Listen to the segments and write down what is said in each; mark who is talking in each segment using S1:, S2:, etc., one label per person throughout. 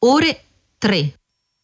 S1: ore 3.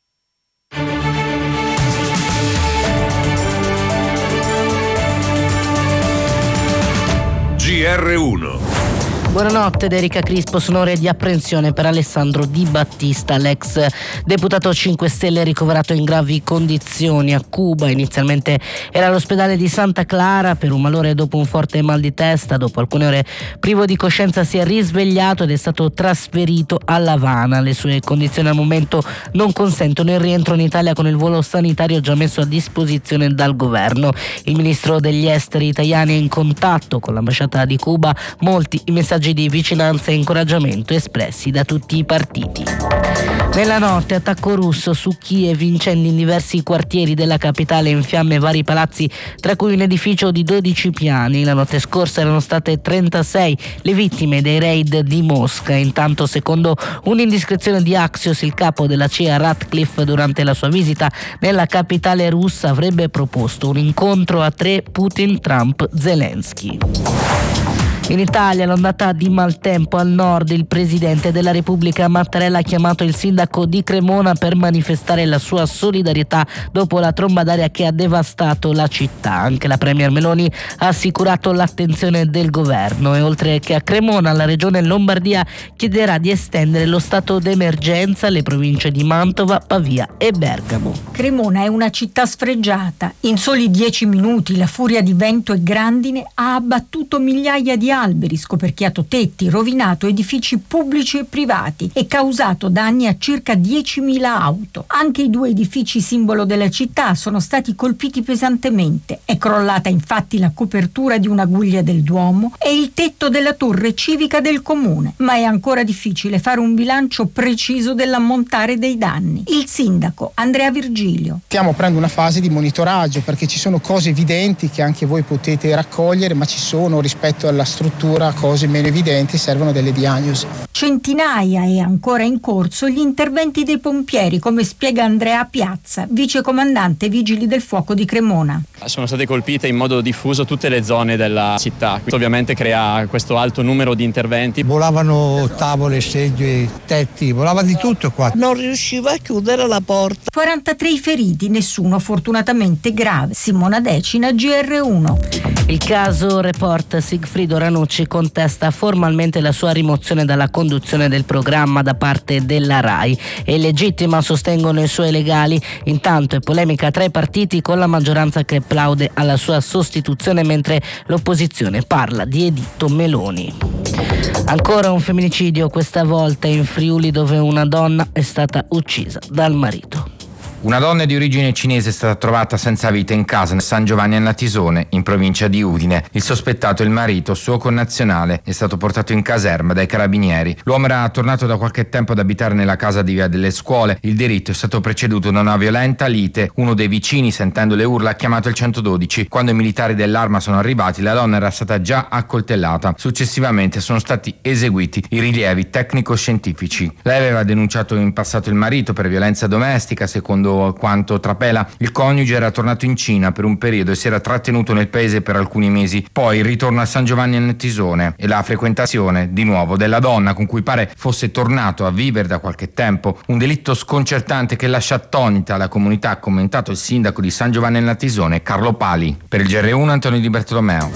S2: GR1.
S3: Buonanotte ed Erika Crispo. Sono ore di apprensione per Alessandro Di Battista, l'ex deputato 5 Stelle ricoverato in gravi condizioni a Cuba. Inizialmente era all'ospedale di Santa Clara per un malore dopo un forte mal di testa. Dopo alcune ore privo di coscienza si è risvegliato ed è stato trasferito a La Habana. Le sue condizioni al momento non consentono il rientro in Italia con il volo sanitario già messo a disposizione dal governo. Il ministro degli esteri italiani è in contatto con l'ambasciata di Cuba. Molti i messaggi di vicinanza e incoraggiamento espressi da tutti i partiti. Nella notte attacco russo su Kiev, incendi in diversi quartieri della capitale, in fiamme vari palazzi, tra cui un edificio di 12 piani. La notte scorsa erano state 36 le vittime dei raid di Mosca. Intanto, secondo un'indiscrezione di Axios, il capo della CIA Ratcliffe, durante la sua visita nella capitale russa, avrebbe proposto un incontro a 3 Putin, Trump, Zelensky. In Italia l'ondata di maltempo al nord. Il presidente della Repubblica Mattarella ha chiamato il sindaco di Cremona per manifestare la sua solidarietà dopo la tromba d'aria che ha devastato la città. Anche la premier Meloni ha assicurato l'attenzione del governo e oltre che a Cremona la regione Lombardia chiederà di estendere lo stato d'emergenza alle province di Mantova, Pavia e Bergamo.
S4: Cremona è una città sfregiata. In soli 10 minuti la furia di vento e grandine ha abbattuto migliaia di alberi, scoperchiato tetti, rovinato edifici pubblici e privati e causato danni a circa 10.000 auto. Anche i 2 edifici simbolo della città sono stati colpiti pesantemente. È crollata infatti la copertura di una guglia del Duomo e il tetto della torre civica del comune. Ma è ancora difficile fare un bilancio preciso dell'ammontare dei danni. Il sindaco Andrea Virgilio.
S5: Stiamo aprendo una fase di monitoraggio perché ci sono cose evidenti che anche voi potete raccogliere, ma ci sono rispetto alla struttura cose meno evidenti, servono delle diagnosi.
S4: Centinaia e ancora in corso gli interventi dei pompieri, come spiega Andrea Piazza, vicecomandante Vigili del Fuoco di Cremona.
S6: Sono state colpite in modo diffuso tutte le zone della città. Questo ovviamente crea questo alto numero di interventi.
S7: Volavano tavole, sedie, tetti, volava di tutto qua.
S8: Non riusciva a chiudere la porta.
S4: 43 i feriti, nessuno fortunatamente grave. Simona Decina, GR1.
S3: Il caso Report. Sigfrido Ranucci contesta formalmente la sua rimozione dalla conduzione del programma da parte della RAI. È illegittima, sostengono i suoi legali. Intanto è polemica tra i partiti, con la maggioranza che plaude alla sua sostituzione mentre l'opposizione parla di editto Meloni. Ancora un femminicidio, questa volta in Friuli, dove una donna è stata uccisa dal marito.
S9: Una donna di origine cinese è stata trovata senza vita in casa nel San Giovanni a Natisone, in provincia di Udine. Il sospettato, il marito, suo connazionale, è stato portato in caserma dai carabinieri. L'uomo era tornato da qualche tempo ad abitare nella casa di Via delle Scuole. Il delitto è stato preceduto da una violenta lite. Uno dei vicini, sentendo le urla, ha chiamato il 112. Quando i militari dell'Arma sono arrivati, la donna era stata già accoltellata. Successivamente sono stati eseguiti i rilievi tecnico-scientifici. Lei aveva denunciato in passato il marito per violenza domestica. Secondo quanto trapela, il coniuge era tornato in Cina per un periodo e si era trattenuto nel paese per alcuni mesi. Poi il ritorno a San Giovanni a Natisone e la frequentazione di nuovo della donna con cui pare fosse tornato a vivere da qualche tempo. Un delitto sconcertante che lascia attonita la comunità, ha commentato il sindaco di San Giovanni a Natisone, Carlo Pali. Per il GR1 Antonio Di Bertolomeo.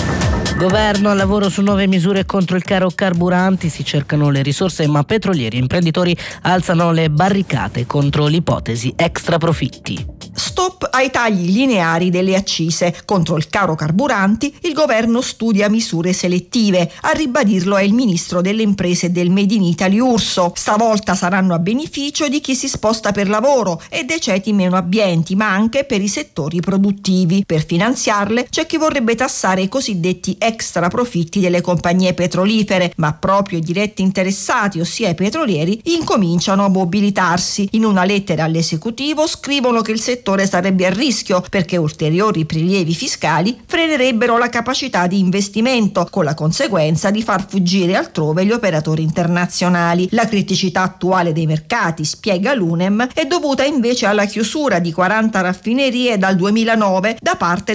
S3: Governo al lavoro su nuove misure contro il caro carburanti, si cercano le risorse, ma petrolieri e imprenditori alzano le barricate contro l'ipotesi extra profitti.
S10: Stop ai tagli lineari delle accise. Contro il caro carburanti il governo studia misure selettive. A ribadirlo è il ministro delle imprese e del Made in Italy Urso. Stavolta saranno a beneficio di chi si sposta per lavoro e dei ceti meno abbienti, ma anche per i settori produttivi. Per finanziarle c'è chi vorrebbe tassare i cosiddetti extra profitti delle compagnie petrolifere, ma proprio i diretti interessati, ossia i petrolieri, incominciano a mobilitarsi. In una lettera all'esecutivo scrivono che il settore sarebbe a rischio perché ulteriori prelievi fiscali frenerebbero la capacità di investimento, con la conseguenza di far fuggire altrove gli operatori internazionali. La criticità attuale dei mercati, spiega l'UNEM, è dovuta invece alla chiusura di 40 raffinerie dal 2009 da parte